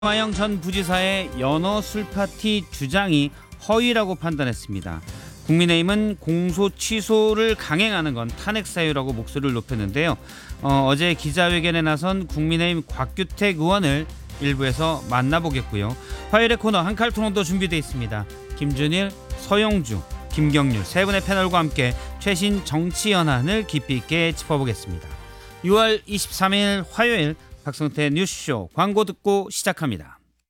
화영 전 부지사의 연어 술파티 주장이 허위라고 판단했습니다. 국민의힘은 공소 취소를 강행하는 건 탄핵 사유라고 목소리를 높였는데요. 어제 기자회견에 나선 국민의힘 곽규택 의원을 일부에서 만나보겠고요. 화요일의 코너 한칼 토론도 준비되어 있습니다. 김준일, 서영주, 김경률 세 분의 패널과 함께 최신 정치 현안을 깊이 있게 짚어보겠습니다. 6월 23일 화요일 박성태 뉴스쇼 광고 듣고 시작합니다.